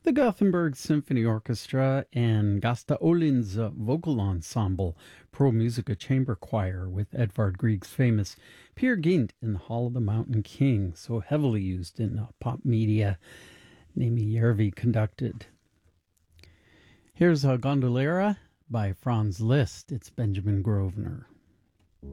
The Gothenburg Symphony Orchestra and Gasta Olin's vocal ensemble, Pro Musica Chamber Choir, with Edvard Grieg's famous Peer Gynt in the Hall of the Mountain King, so heavily used in pop media. Nemi Järvi conducted. Here's a Gondolera by Franz Liszt. It's Benjamin Grosvenor.